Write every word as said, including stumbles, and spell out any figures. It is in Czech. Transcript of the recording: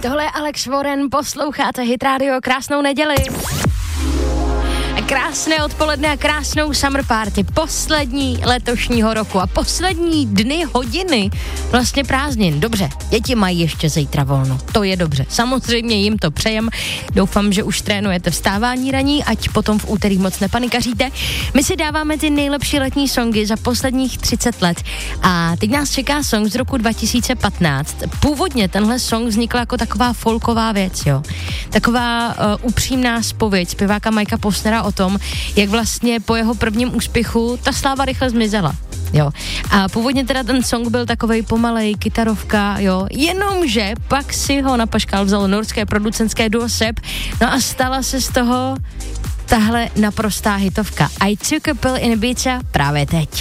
Tohle je Alex Warren, posloucháte Hit Radio, krásnou neděli. Krásné odpoledne a krásnou summer party, poslední letošního roku a poslední dny, hodiny vlastně prázdnin. Dobře, děti mají ještě zítra volno, to je dobře, samozřejmě jim to přejem. Doufám, že už trénujete vstávání raní, ať potom v úterý moc nepanikaříte. My si dáváme ty nejlepší letní songy za posledních třicet let a teď nás čeká song z roku dva tisíce patnáct. Původně tenhle song vznikl jako taková folková věc, jo. Taková uh, upřímná zpověď zpěváka Mikea Posnera o tom, jak vlastně po jeho prvním úspěchu ta sláva rychle zmizela. Jo. A původně teda ten song byl takovej pomalej, kytarovka, jo. Jenomže pak si ho na paškál vzalo norské producentské duo Seb, no a stala se z toho tahle naprostá hitovka. I Took a Pill in Ibiza právě teď.